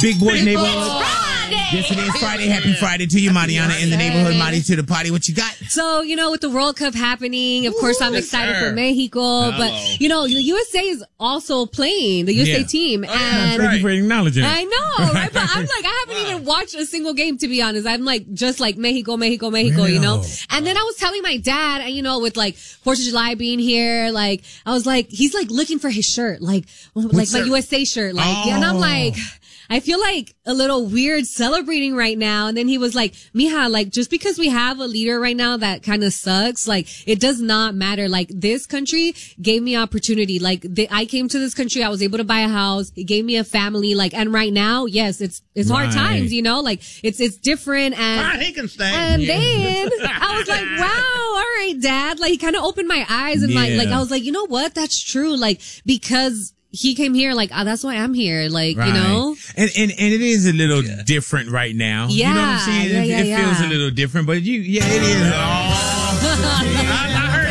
Big Boy Neighborhood. Yes, it is Friday. Happy Friday to you, Mariana, in the neighborhood. Marty to the party. What you got? So, with the World Cup happening, of course, I'm excited for Mexico. But, the USA is also playing, the USA team. And thank you for acknowledging it. I know, right? But I'm like, I haven't even watched a single game, to be honest. I'm like, just like Mexico, you know? And then I was telling my dad, with like 4th of July being here, like, I was like, he's like looking for his shirt, like my USA shirt. Like, and I'm like, I feel like a little weird celebrating right now. And then he was like, Mija, like, just because we have a leader right now that kind of sucks, like, it does not matter. Like, this country gave me opportunity. Like, I came to this country. I was able to buy a house. It gave me a family. Like, and right now, yes, it's hard times, like, it's different. And he can stay. And then I was like, wow, all right, Dad. Like, he kind of opened my eyes and I was like, you know what? That's true. Like, because he came here, like, that's why I'm here, like, And it is a little different right now. Yeah. You know what I'm saying? It feels a little different, but it is.